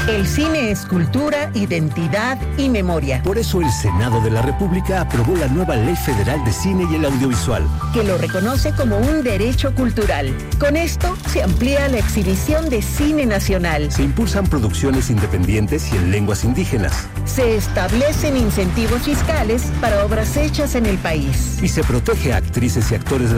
El cine es cultura, identidad y memoria. Por eso el Senado de la República aprobó la nueva Ley Federal de Cine y el Audiovisual, que lo reconoce como un derecho cultural. Con esto se amplía la exhibición de cine nacional. Se impulsan producciones independientes y en lenguas indígenas. Se establecen incentivos fiscales para obras hechas en el país. Y se protege a actrices y actores de